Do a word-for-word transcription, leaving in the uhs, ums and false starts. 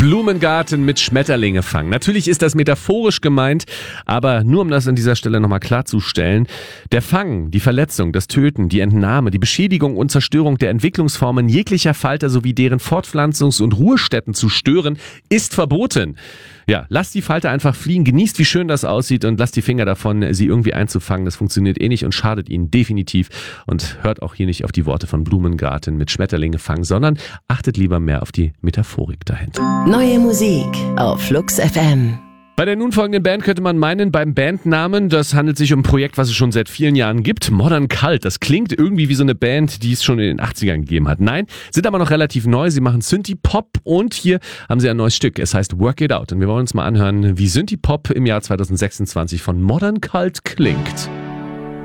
Blumengarten mit Schmetterlinge fangen. Natürlich ist das metaphorisch gemeint, aber nur um das an dieser Stelle nochmal klarzustellen. Der Fang, die Verletzung, das Töten, die Entnahme, die Beschädigung und Zerstörung der Entwicklungsformen jeglicher Falter sowie deren Fortpflanzungs- und Ruhestätten zu stören, ist verboten. Ja, lasst die Falter einfach fliegen, genießt, wie schön das aussieht und lasst die Finger davon, sie irgendwie einzufangen. Das funktioniert eh nicht und schadet ihnen definitiv. Und hört auch hier nicht auf die Worte von Blumengarten mit Schmetterlinge fangen, sondern achtet lieber mehr auf die Metaphorik dahinter. Neue Musik auf Flux F M. Bei der nun folgenden Band könnte man meinen, beim Bandnamen, das handelt sich um ein Projekt, was es schon seit vielen Jahren gibt, Modern Cult. Das klingt irgendwie wie so eine Band, die es schon in den achtzigern gegeben hat. Nein, sind aber noch relativ neu. Sie machen Synthie-Pop und hier haben sie ein neues Stück. Es heißt Work It Out. Und wir wollen uns mal anhören, wie Synthie-Pop im Jahr zweitausendsechsundzwanzig von Modern Cult klingt.